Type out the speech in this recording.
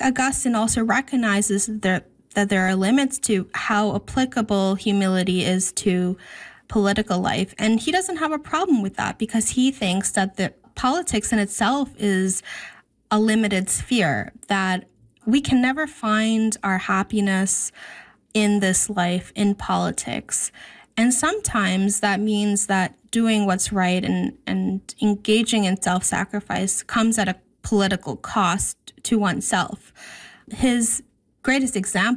Augustine also recognizes that there are limits to how applicable humility is to political life. And he doesn't have a problem with that because he thinks that the politics in itself is a limited sphere, that we can never find our happiness in this life in politics. And sometimes that means that doing what's right and engaging in self-sacrifice comes at a political cost to oneself. His greatest example